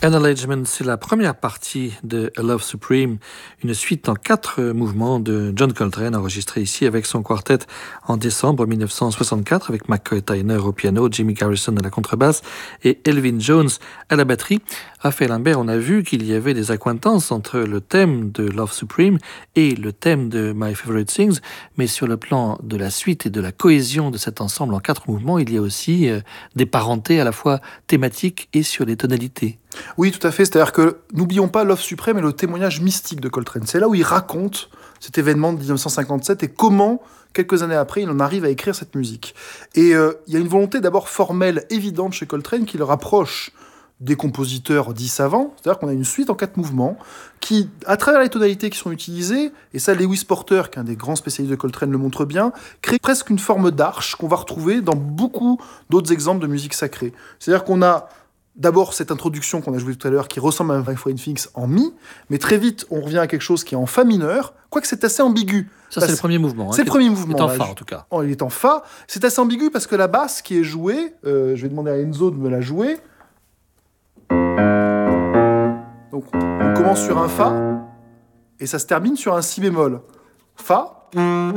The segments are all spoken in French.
Acknowledgement, c'est la première partie de A Love Supreme, une suite en 4 mouvements de John Coltrane, enregistré ici avec son quartet en décembre 1964, avec McCoy Tyner au piano, Jimmy Garrison à la contrebasse et Elvin Jones à la batterie. Raphaël Imbert, on a vu qu'il y avait des accointances entre le thème de Love Supreme et le thème de My Favorite Things, mais sur le plan de la suite et de la cohésion de cet ensemble en 4 mouvements, il y a aussi des parentés à la fois thématiques et sur les tonalités. Oui, tout à fait. C'est-à-dire que n'oublions pas Love Supreme et le témoignage mystique de Coltrane. C'est là où il raconte cet événement de 1957 et comment, quelques années après, il en arrive à écrire cette musique. Et il y a une volonté d'abord formelle évidente chez Coltrane qui le rapproche des compositeurs dits savants. C'est-à-dire qu'on a une suite en 4 mouvements qui, à travers les tonalités qui sont utilisées, et ça Lewis Porter, qui est un des grands spécialistes de Coltrane, le montre bien, crée presque une forme d'arche qu'on va retrouver dans beaucoup d'autres exemples de musique sacrée. C'est-à-dire qu'on a d'abord cette introduction qu'on a jouée tout à l'heure qui ressemble à un My Favorite Things en mi, mais très vite on revient à quelque chose qui est en fa mineur, quoique c'est assez ambigu. Ça c'est le premier mouvement. C'est le premier mouvement. Il est en fa en tout cas. Il est en fa. C'est assez ambigu parce que la basse qui est jouée, je vais demander à Enzo de me la jouer. Donc on commence sur un fa et ça se termine sur un si bémol. Fa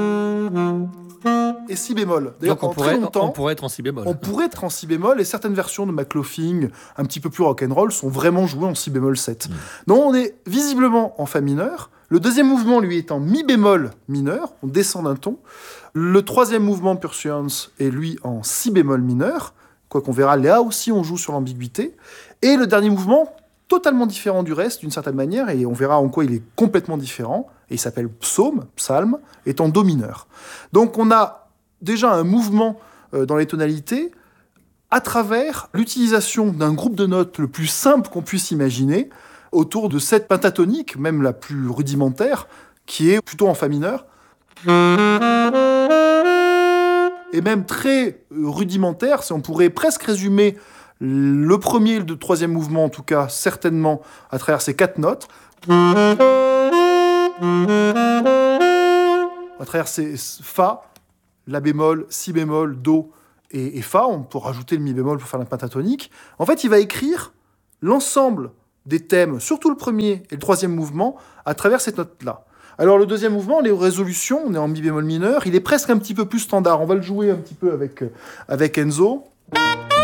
et si bémol. D'ailleurs, donc on pourrait être en si bémol. On pourrait être en si bémol, et certaines versions de McLaughlin, un petit peu plus rock'n'roll, sont vraiment jouées en si bémol 7. Donc on est visiblement en fa mineur. Le deuxième mouvement, lui, est en mi bémol mineur. On descend d'un ton. Le troisième mouvement, Pursuance, est lui en si bémol mineur. Quoi qu'on verra, là aussi on joue sur l'ambiguïté. Et le dernier mouvement, totalement différent du reste, d'une certaine manière, et on verra en quoi il est complètement différent, et il s'appelle psalm, est en do mineur. Donc on a déjà un mouvement dans les tonalités à travers l'utilisation d'un groupe de notes le plus simple qu'on puisse imaginer autour de cette pentatonique, même la plus rudimentaire, qui est plutôt en fa mineur. Et même très rudimentaire, on pourrait presque résumer le premier et le troisième mouvement, en tout cas, certainement, à travers ces 4 notes. À travers ces fa, la bémol, si bémol, do et fa, on peut rajouter le mi bémol pour faire la pentatonique. En fait, il va écrire l'ensemble des thèmes, surtout le premier et le troisième mouvement, à travers cette note-là. Alors le deuxième mouvement, les résolutions, on est en mi bémol mineur, il est presque un petit peu plus standard. On va le jouer un petit peu avec Enzo.